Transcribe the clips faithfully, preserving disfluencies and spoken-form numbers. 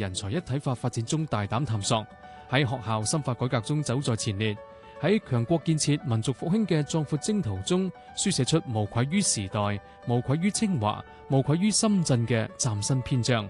人才一體化發展中大膽探索，喺學校深化改革中走在前列，喺強國建設、民族復興嘅壯闊征途中，書寫出無愧於時代、無愧於清華、無愧於深圳嘅嶄新篇章。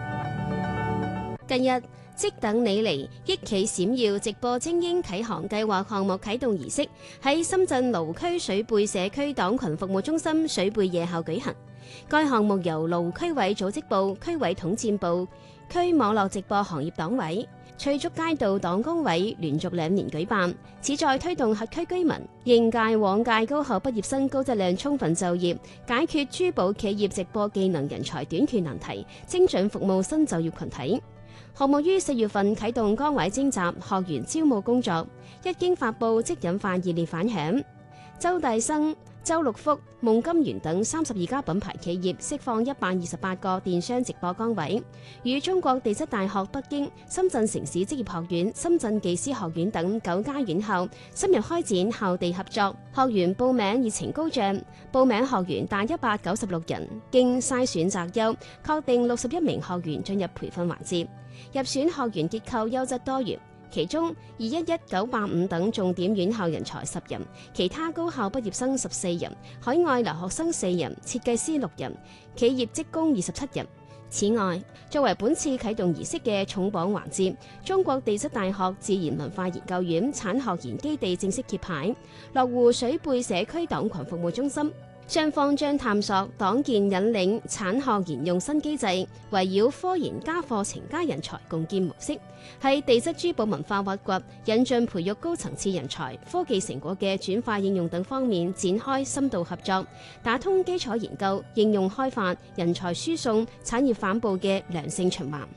近日，即等你嚟，益企閃耀直播精英啟航計劃項目啟動儀式喺深圳蘆區水貝社區黨群服務中心水貝夜校舉行。該項目由蘆區委組織部、區委統戰部、區網絡直播行業黨委、翠竹街道黨工委連續兩年舉辦，旨在推動轄區居民、應屆往屆高校畢業生高質量充分就業，解決珠寶企業直播技能人才短缺難題，精準服務新就業群體。項目於四月份啟動崗位徵集、學員招募工作，一經發佈即引發熱烈反響。周大生、周六福、夢金源等三十二家品牌企業釋放一百二十八個電商直播崗位，與中國地質大學北京、深圳城市職業學院、深圳技師學院等九家院校深入開展校地合作。學員報名熱情高漲，報名學員達一百九十六人，經篩選擇優，確定六十一名學員進入培訓環節。入選學員結構優質多元，其中二一一九八五等重點院校人才十人，其他高校畢業生十四人，海外留學生四人，設計師六人，企業職工二十七人。此外，作為本次啟動儀式嘅重磅環節，中國地質大學自然文化研究院產學研基地正式揭牌，落戶水貝社區黨群服務中心。雙方將探索黨建引領產學研用新機制，圍繞科研加課程加人才共建模式，喺地質珠寶文化挖掘、引進培育高層次人才、科技成果嘅轉化應用等方面展開深度合作，打通基礎研究、應用開發、人才輸送、產業反哺嘅良性循環。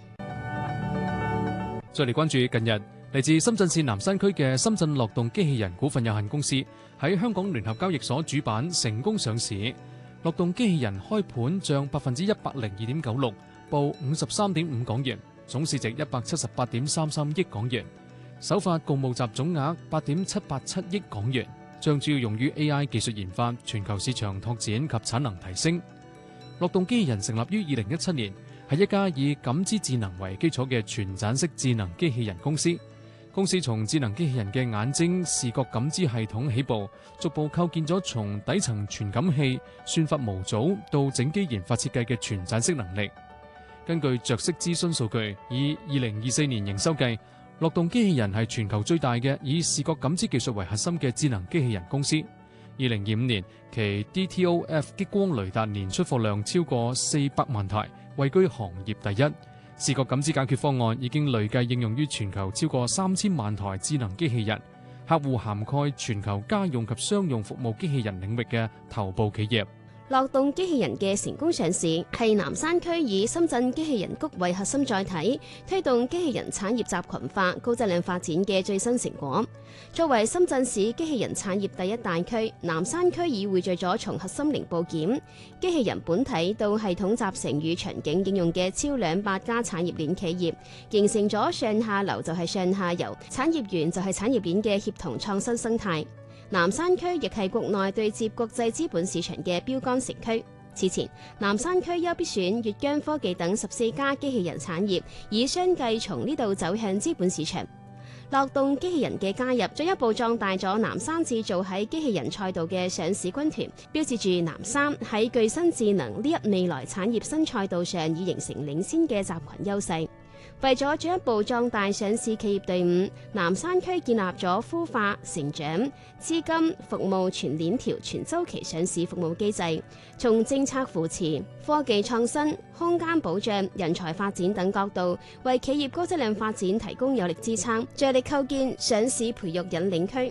再嚟關注近日嚟自深圳市南山區嘅深圳樂動機器人股份有限公司喺香港聯合交易所主板成功上市。樂動機器人開盤漲百分之一百零二點九六，報五十三點五港元，總市值一百七十八點三三億港元，首發共募集總額八點七八七億港元，將主要用於 A I 技術研發、全球市場拓展及產能提升。樂動機器人成立於二零一七年，係一家以感知智能為基礎嘅全棧式智能機器人公司。公司從智能機器人嘅眼睛視覺感知系統起步，逐步構建咗從底層傳感器、算法模組到整機研發設計嘅全棧式能力。根據着色諮詢數據，以二零二四年營收計，樂動機器人係全球最大嘅以視覺感知技術為核心嘅智能機器人公司。二零二五年，其 D T O F 激光雷達年出貨量超過四百萬台，位居行業第一。視覺感知解決方案已經累計應用於全球超過三千萬台智能機器人，客戶涵蓋全球家用及商用服務機器人領域嘅頭部企業。 樂動機器人嘅成功上市係南山區以深圳機器人谷為核心載體，推動機器人產業集群化、高質量發展嘅最新成果。作為深圳市機器人產業第一大區，南山區已匯聚咗從核心零部件、機器人本體到系統集成與場景應用嘅超兩百家產業鏈企業，形成咗上下游就係上下游、產業園就係產業鏈嘅協同創新生態。南山區亦係國內對接國際資本市場嘅標杆城區。此前，南山區優必選、粵江科技等十四家機器人產業已相繼從呢度走向資本市場。樂動機器人嘅加入，進一步壯大咗南山製造喺機器人賽道嘅上市軍團，標誌住南山喺具身智能呢一未來產業新賽道上已形成領先嘅集群優勢。為咗進一步壯大上市企業隊伍，南山區建立咗孵化、成長、資金、服務全鏈條、全周期上市服務機制，從政策扶持、科技創新、空間保障、人才發展等角度，為企業高質量發展提供有力支撐，着力構建上市培育引領區。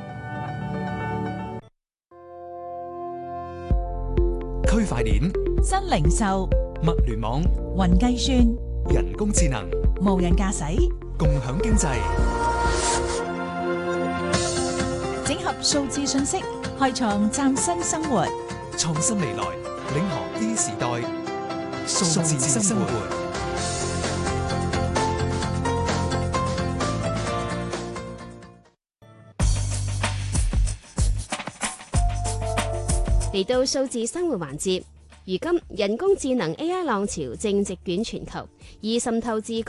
區塊鏈、 新零售、 物聯網、 雲計算、 人工智能、 無人駕駛、 共享經濟， 整合數字信息，開創嶄新生活。 創新未來，領航 E 時代，數字生活。 嚟到數字生活環節，如今人工智能 A I 浪潮正席捲全球，以滲透至